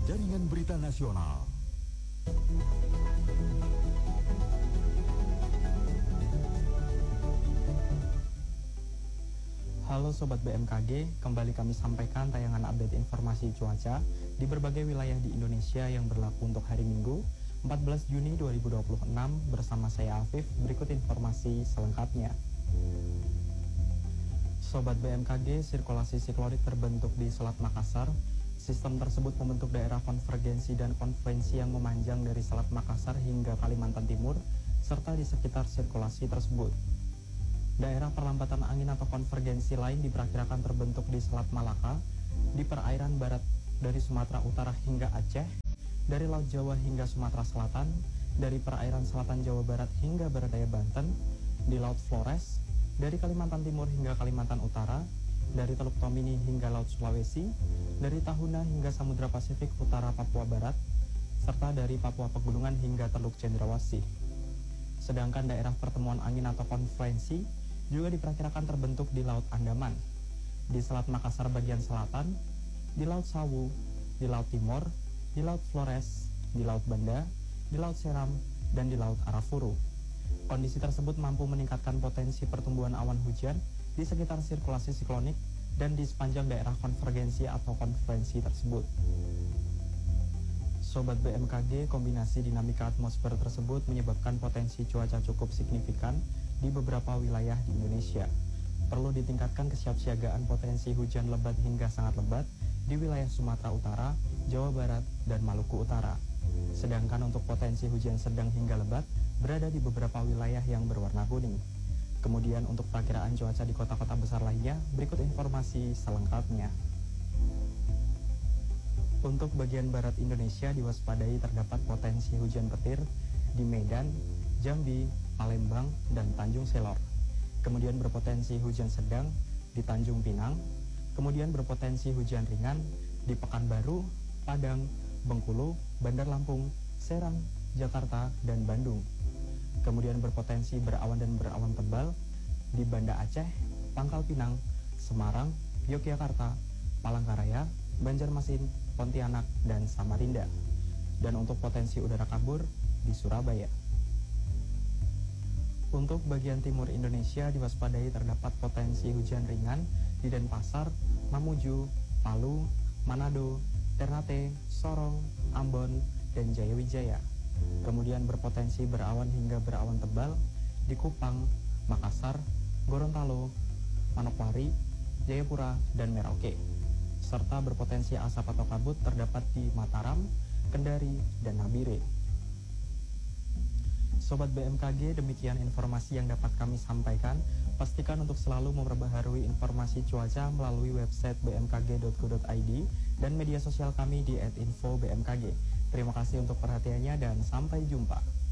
Jaringan Berita Nasional. Halo Sobat BMKG, kembali kami sampaikan tayangan update informasi cuaca di berbagai wilayah di Indonesia yang berlaku untuk hari Minggu, 14 Juni 2026 bersama saya Afif. Berikut informasi selengkapnya. Sobat BMKG, sirkulasi siklonik terbentuk di Selat Makassar. Sistem tersebut membentuk daerah konvergensi dan konfluensi yang memanjang dari Selat Makassar hingga Kalimantan Timur, serta di sekitar sirkulasi tersebut. Daerah perlambatan angin atau konvergensi lain diperkirakan terbentuk di Selat Malaka, di perairan barat dari Sumatera Utara hingga Aceh, dari Laut Jawa hingga Sumatera Selatan, dari perairan selatan Jawa Barat hingga Barat Daya Banten, di Laut Flores, dari Kalimantan Timur hingga Kalimantan Utara, dari Teluk Tomini hingga Laut Sulawesi, dari Tahuna hingga Samudra Pasifik Utara Papua Barat, serta dari Papua Pegunungan hingga Teluk Cendrawasih. Sedangkan daerah pertemuan angin atau konfluensi juga diperkirakan terbentuk di Laut Andaman, di Selat Makassar bagian selatan, di Laut Sawu, di Laut Timor, di Laut Flores, di Laut Banda, di Laut Seram, dan di Laut Arafuru. Kondisi tersebut mampu meningkatkan potensi pertumbuhan awan hujan di sekitar sirkulasi siklonik dan di sepanjang daerah konvergensi atau konfluensi tersebut. Sobat BMKG, kombinasi dinamika atmosfer tersebut menyebabkan potensi cuaca cukup signifikan di beberapa wilayah di Indonesia. Perlu ditingkatkan kesiapsiagaan potensi hujan lebat hingga sangat lebat di wilayah Sumatera Utara, Jawa Barat, dan Maluku Utara. Sedangkan untuk potensi hujan sedang hingga lebat berada di beberapa wilayah yang berwarna kuning. Kemudian untuk perakiraan cuaca di kota-kota besar lainnya, berikut informasi selengkapnya. Untuk bagian barat Indonesia diwaspadai terdapat potensi hujan petir di Medan, Jambi, Palembang, dan Tanjung Selor. Kemudian berpotensi hujan sedang di Tanjung Pinang. Kemudian berpotensi hujan ringan di Pekanbaru, Padang, Bengkulu, Bandar Lampung, Serang, Jakarta, dan Bandung. Kemudian berpotensi berawan dan berawan tebal di Banda Aceh, Pangkal Pinang, Semarang, Yogyakarta, Palangkaraya, Banjarmasin, Pontianak, dan Samarinda. Dan untuk potensi udara kabur di Surabaya. Untuk bagian timur Indonesia diwaspadai terdapat potensi hujan ringan di Denpasar, Mamuju, Palu, Manado, Ternate, Sorong, Ambon, dan Jayawijaya. Kemudian berpotensi berawan hingga berawan tebal di Kupang, Makassar, Gorontalo, Manokwari, Jayapura, dan Merauke. Serta berpotensi asap atau kabut terdapat di Mataram, Kendari, dan Nabire. Sobat BMKG, demikian informasi yang dapat kami sampaikan. Pastikan untuk selalu memperbaharui informasi cuaca melalui website bmkg.go.id dan media sosial kami di @infobmkg. Terima kasih untuk perhatiannya dan sampai jumpa.